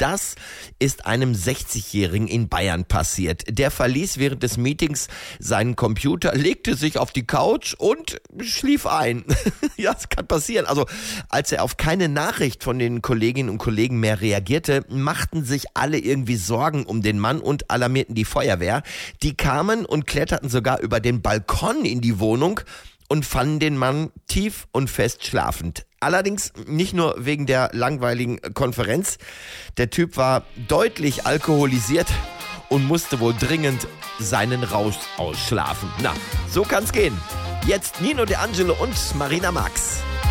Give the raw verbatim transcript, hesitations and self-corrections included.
das ist einem sechzigjährigen in Bayern passiert. Der verließ während des Meetings seinen Computer, legte sich auf die Couch und schlief ein. Ja, das kann passieren. Also, als er auf keine Nachricht von den Kolleginnen und Kollegen mehr reagierte, machten sich alle irgendwie Sorgen um den Mann und alarmierten die Feuerwehr. Die kamen und kletterten sogar über den Balkon in die Wohnung und fanden den Mann tief und fest schlafend. Allerdings nicht nur wegen der langweiligen Konferenz. Der Typ war deutlich alkoholisiert und musste wohl dringend seinen Rausch ausschlafen. Na, so kann's gehen. Jetzt Nino De Angelo und Marina Max.